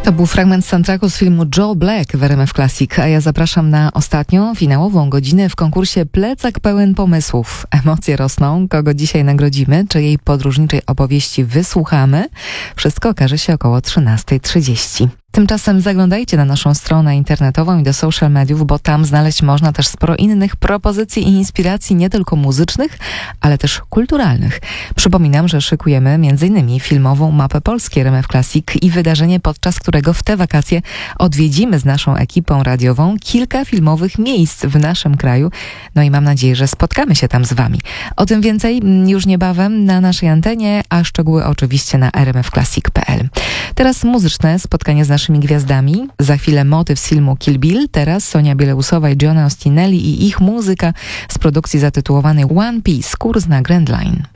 To był fragment soundtracku z filmu Joe Black w RMF Classic, a ja zapraszam na ostatnią, finałową godzinę w konkursie Plecak pełen pomysłów. Emocje rosną, kogo dzisiaj nagrodzimy, czy jej podróżniczej opowieści wysłuchamy. Wszystko okaże się około 13:30. Tymczasem zaglądajcie na naszą stronę internetową i do social mediów, bo tam znaleźć można też sporo innych propozycji i inspiracji, nie tylko muzycznych, ale też kulturalnych. Przypominam, że szykujemy m.in. filmową mapę Polski RMF Classic i wydarzenie, podczas którego w te wakacje odwiedzimy z naszą ekipą radiową kilka filmowych miejsc w naszym kraju. No i mam nadzieję, że spotkamy się tam z Wami. O tym więcej już niebawem na naszej antenie, a szczegóły oczywiście na rmfclassic.pl. Teraz muzyczne spotkanie z naszymi gwiazdami. Za chwilę motyw z filmu Kill Bill, teraz Sonia Bieleusowa i John Ostinelli i ich muzyka z produkcji zatytułowanej One Piece, kurs na Grand Line.